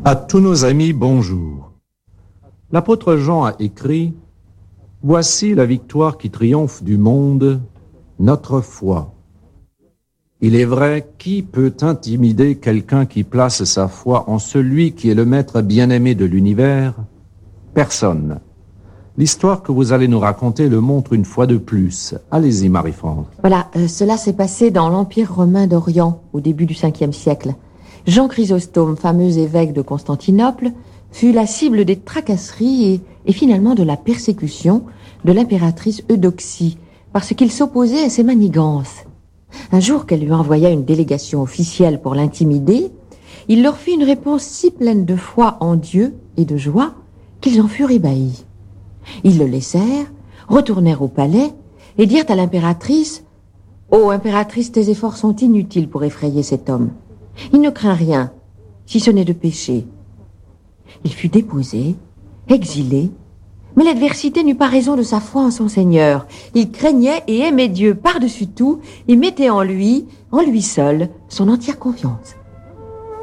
À tous nos amis, bonjour. L'apôtre Jean a écrit « Voici la victoire qui triomphe du monde, notre foi. » Il est vrai, qui peut intimider quelqu'un qui place sa foi en celui qui est le maître bien-aimé de l'univers? Personne. L'histoire que vous allez nous raconter le montre une fois de plus. Allez-y, Marie-France. Voilà, cela s'est passé dans l'Empire romain d'Orient, au début du 5e siècle. Jean Chrysostome, fameux évêque de Constantinople, fut la cible des tracasseries et finalement de la persécution de l'impératrice Eudoxie, parce qu'il s'opposait à ses manigances. Un jour qu'elle lui envoya une délégation officielle pour l'intimider, il leur fit une réponse si pleine de foi en Dieu et de joie qu'ils en furent ébahis. Ils le laissèrent, retournèrent au palais et dirent à l'impératrice « Ô impératrice, tes efforts sont inutiles pour effrayer cet homme. Il ne craint rien, si ce n'est de pécher. » Il fut déposé, exilé, mais l'adversité n'eut pas raison de sa foi en son Seigneur. Il craignait et aimait Dieu par-dessus tout et mettait en lui seul, son entière confiance.